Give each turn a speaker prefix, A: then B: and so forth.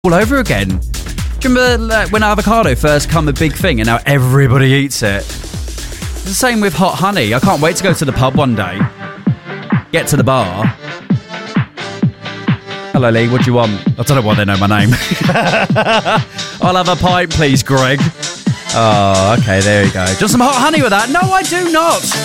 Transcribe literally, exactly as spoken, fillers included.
A: all over again. Do you remember like, when avocado first come a big thing and now everybody eats it? It's the same with hot honey. I can't wait to go to the pub one day. Get to the bar. Hello, Lee. What do you want? I don't know why they know my name. I'll have a pint, please, Greg. Oh, okay. There you go. Just some hot honey with that? No, I do not.